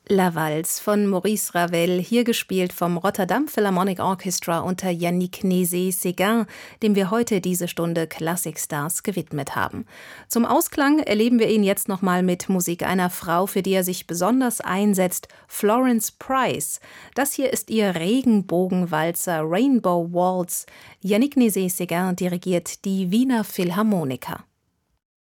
La Valse von Maurice Ravel, hier gespielt vom Rotterdam Philharmonic Orchestra unter Yannick Nézet-Séguin, dem wir heute diese Stunde Classic Stars gewidmet haben. Zum Ausklang erleben wir ihn jetzt nochmal mit Musik einer Frau, für die er sich besonders einsetzt, Florence Price. Das hier ist ihr Regenbogenwalzer Rainbow Waltz. Yannick Nézet-Séguin dirigiert die Wiener Philharmoniker.